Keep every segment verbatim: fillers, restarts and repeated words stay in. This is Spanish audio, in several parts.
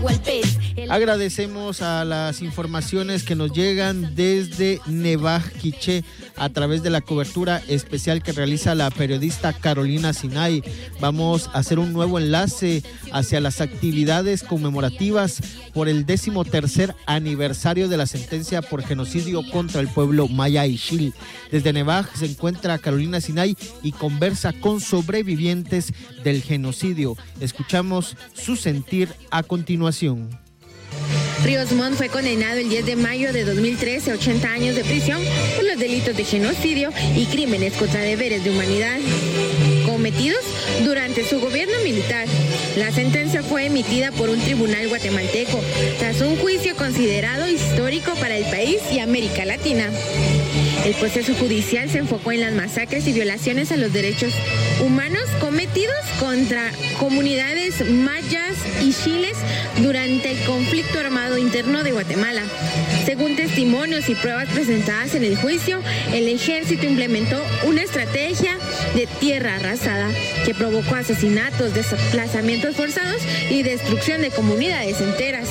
agua el pez. Agradecemos a las informaciones que nos llegan desde Nevaj, Quiché, a través de la cobertura especial que realiza la periodista Carolina Sinay. Vamos a hacer un nuevo enlace hacia las actividades conmemorativas por el décimo tercer aniversario de la sentencia por genocidio contra el pueblo maya Ixil. Desde Nevaj se encuentra Carolina Sinay y conversa con sobrevivientes del genocidio. Escuchamos su sentir a continuación. Ríos Montt fue condenado el diez de mayo de dos mil trece a ochenta años de prisión por los delitos de genocidio y crímenes contra deberes de humanidad cometidos durante su gobierno militar. La sentencia fue emitida por un tribunal guatemalteco tras un juicio considerado histórico para el país y América Latina. El proceso judicial se enfocó en las masacres y violaciones a los derechos humanos cometidos contra comunidades mayas y chiles durante el conflicto armado interno de Guatemala. Según testimonios y pruebas presentadas en el juicio, el ejército implementó una estrategia de tierra arrasada que provocó asesinatos, desplazamientos forzados y destrucción de comunidades enteras.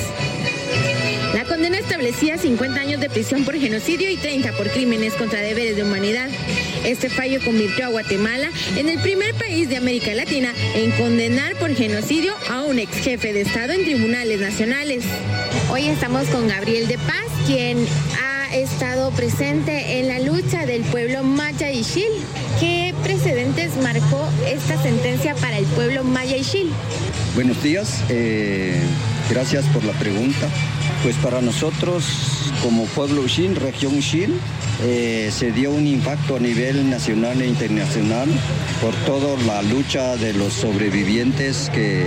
La condena establecía cincuenta años de prisión por genocidio y treinta por crímenes contra deberes de humanidad. Este fallo convirtió a Guatemala en el primer país de América Latina en condenar por genocidio a un ex jefe de Estado en tribunales nacionales. Hoy estamos con Gabriel de Paz, quien ha estado presente en la lucha del pueblo maya Ixil. ¿Qué precedentes marcó esta sentencia para el pueblo maya Ixil? Buenos días, eh, gracias por la pregunta. Pues para nosotros, como pueblo Ixil, región Ixil, eh, se dio un impacto a nivel nacional e internacional por toda la lucha de los sobrevivientes que,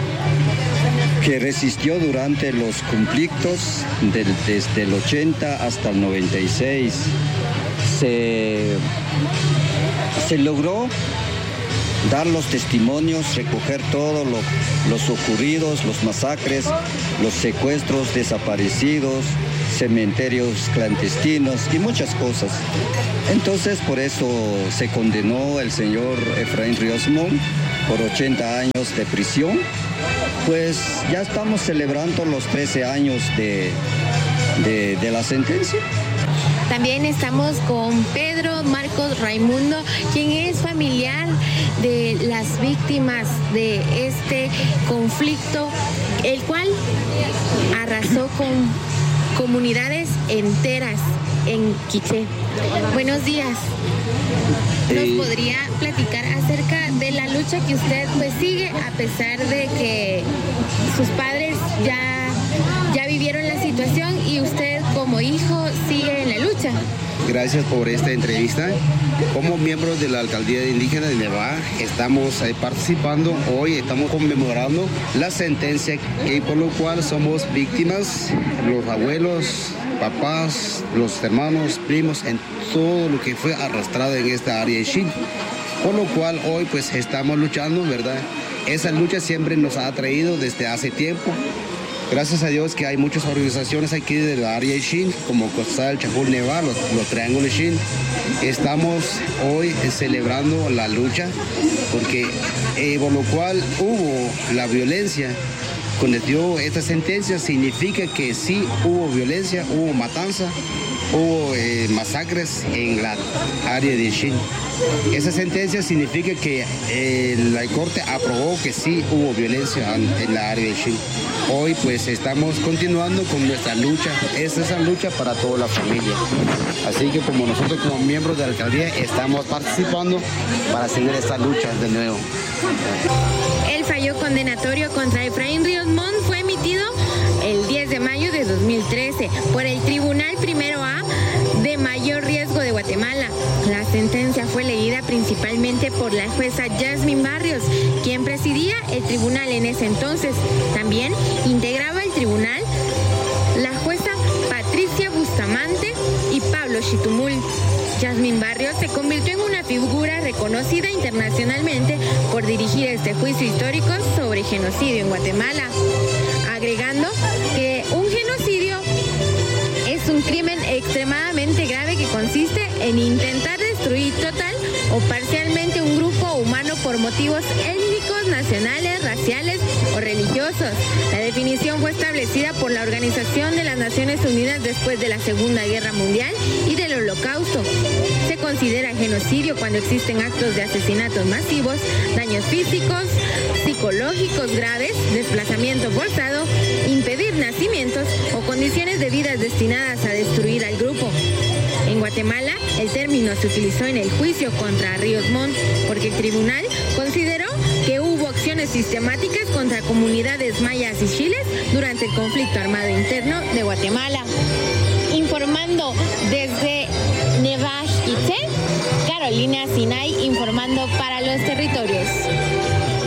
que resistió durante los conflictos del, desde el ochenta hasta el noventa y seis. Se, se logró dar los testimonios, recoger todos lo, los ocurridos, los masacres, los secuestros, desaparecidos, cementerios clandestinos y muchas cosas. Entonces, por eso se condenó el señor Efraín Ríos Montt por ochenta años de prisión. Pues ya estamos celebrando los trece años de, de, de la sentencia. También estamos con Pedro Marcos Raimundo, quien es familiar de las víctimas de este conflicto, el cual arrasó con comunidades enteras en Quiché. Buenos días. ¿Nos podría platicar acerca de la lucha que usted pues sigue a pesar de que sus padres ya, ya vivieron la situación y usted como hijo sigue en la lucha? Gracias por esta entrevista. Como miembros de la Alcaldía Indígena de Nevaj, estamos eh, participando hoy, estamos conmemorando la sentencia que, por lo cual somos víctimas, los abuelos, papás, los hermanos, primos, en todo lo que fue arrastrado en esta área de Ixil. Por lo cual hoy pues estamos luchando, ¿verdad? Esa lucha siempre nos ha traído desde hace tiempo. Gracias a Dios que hay muchas organizaciones aquí de la área Ixil, como Costal, Chajul, Nevaj, los, los Triángulos Ixil. Estamos hoy celebrando la lucha porque eh, por lo cual hubo la violencia. Cuando dio esta sentencia significa que sí hubo violencia, hubo matanza, hubo eh, masacres en la área de Ixil. Esa sentencia significa que eh, la Corte aprobó que sí hubo violencia en, en la área de Ixil. Hoy pues estamos continuando con nuestra lucha. Esa es la lucha para toda la familia. Así que como nosotros como miembros de la alcaldía estamos participando para seguir esta lucha de nuevo. El fallo condenatorio contra Efraín Ríos Montt fue emitido el diez de mayo de dos mil trece por el Tribunal Primero A de Mayor Riesgo de Guatemala. La sentencia fue leída principalmente por la jueza Yasmin Barrios, quien presidía el tribunal en ese entonces. También integraba el tribunal la jueza Patricia Bustamante y Pablo Chitumul. Yasmin Barrios se convirtió en una figura reconocida internacionalmente por dirigir este juicio histórico sobre genocidio en Guatemala, agregando que un genocidio es un crimen extremadamente grave que consiste en intentar destruir total o parcialmente un grupo humano por motivos étnicos, nacionales, raciales o religiosos. La definición fue establecida por la Organización de las Naciones Unidas después de la Segunda Guerra Mundial y del Holocausto. Se considera genocidio cuando existen actos de asesinatos masivos, daños físicos, psicológicos graves, desplazamiento forzado, impedir nacimientos o condiciones de vida destinadas a destruir al grupo. En Guatemala, el término se utilizó en el juicio contra Ríos Montt porque el tribunal consideró que hubo acciones sistemáticas contra comunidades mayas y chiles durante el conflicto armado interno de Guatemala. Informando desde Nevash Itse, Carolina Sinay informando para los territorios.